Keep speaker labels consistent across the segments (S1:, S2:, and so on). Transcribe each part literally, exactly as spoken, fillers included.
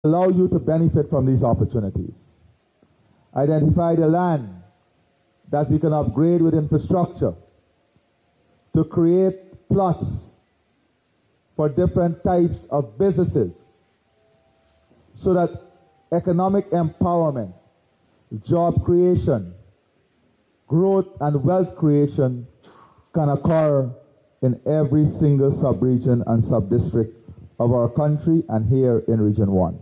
S1: allow you to benefit from these opportunities. Identify the land that we can upgrade with infrastructure to create plots for different types of businesses so that economic empowerment, job creation, growth and wealth creation can occur in every single sub-region and sub-district of our country and here in Region one.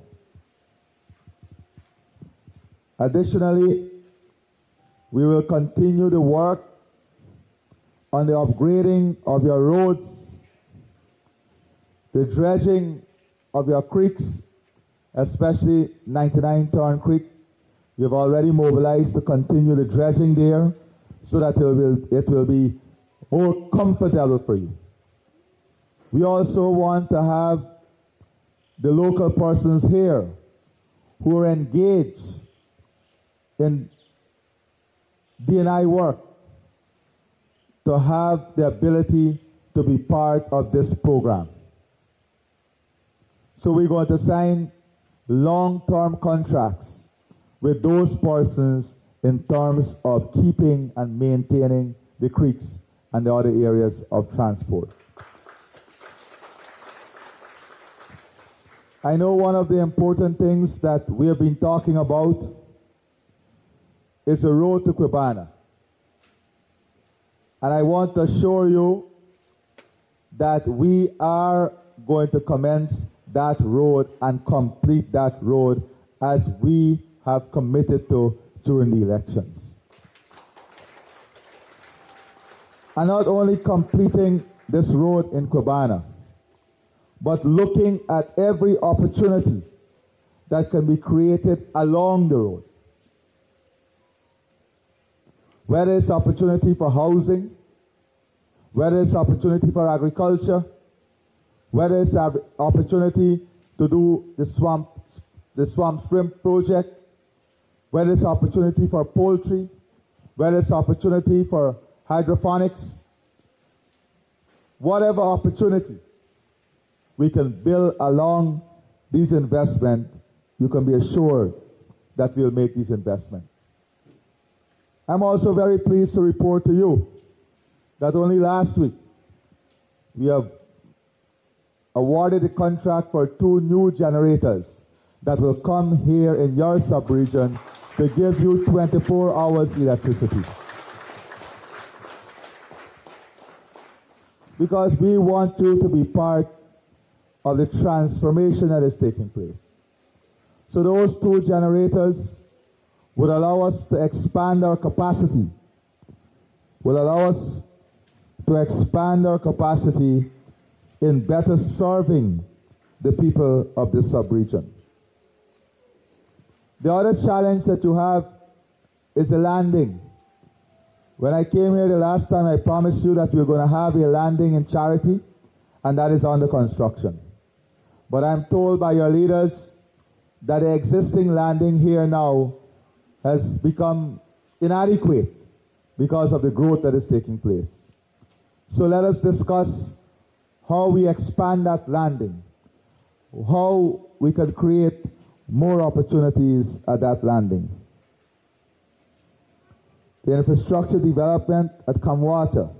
S1: Additionally, we will continue the work on the upgrading of your roads, the dredging of your creeks, especially ninety-nine Turn Creek. We've already mobilized to continue the dredging there so that it will, it will be more comfortable for you. We also want to have the local persons here who are engaged in D and I work to have the ability to be part of this program. So we're going to sign long-term contracts with those persons in terms of keeping and maintaining the creeks and the other areas of transport. I know one of the important things that we have been talking about is the road to Quebana. And I want to assure you that we are going to commence that road and complete that road as we have committed to during the elections. And not only completing this road in Quebana, but looking at every opportunity that can be created along the road. Whether it's opportunity for housing, whether it's opportunity for agriculture, whether it's an opportunity to do the swamp, the swamp shrimp project, whether it's opportunity for poultry, whether it's opportunity for hydroponics, whatever opportunity we can build along these investments, you can be assured that we'll make these investments. I'm also very pleased to report to you that only last week we have awarded a contract for two new generators that will come here in your sub-region to give you twenty-four hours electricity. Because we want you to be part of the transformation that is taking place. So those two generators would allow us to expand our capacity, will allow us to expand our capacity in better serving the people of this sub-region. The other challenge that you have is the landing. When I came here the last time, I promised you that we were going to have a landing in Charity, and that is under construction. But I'm told by your leaders that the existing landing here now has become inadequate because of the growth that is taking place. So let us discuss how we expand that landing, how we can create more opportunities at that landing. The infrastructure development at Kamwata.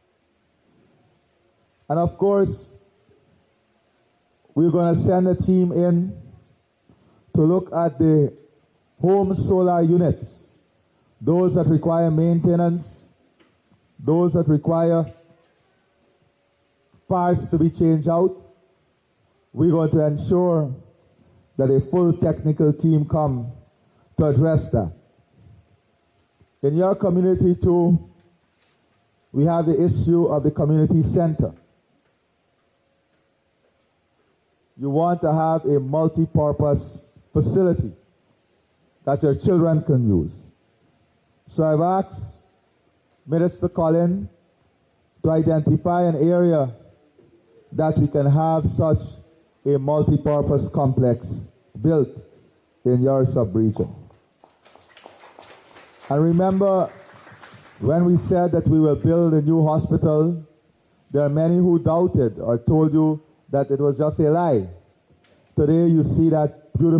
S1: And of course, we're going to send a team in to look at the home solar units, those that require maintenance, those that require parts to be changed out. We're going to ensure that a full technical team come to address that. In your community too, we have the issue of the community center. You want to have a multi-purpose facility that your children can use. So I've asked Minister Collin to identify an area that we can have such a multi-purpose complex built in your sub-region. And remember, when we said that we will build a new hospital, there are many who doubted or told you that it was just a lie. Today you see that